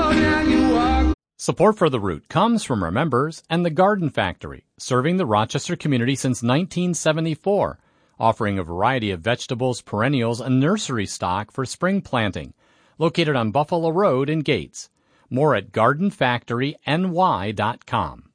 down and you walk. Support for The Root comes from our members and the Garden Factory, serving the Rochester community since 1974, offering a variety of vegetables, perennials, and nursery stock for spring planting. Located on Buffalo Road in Gates. More at gardenfactoryny.com.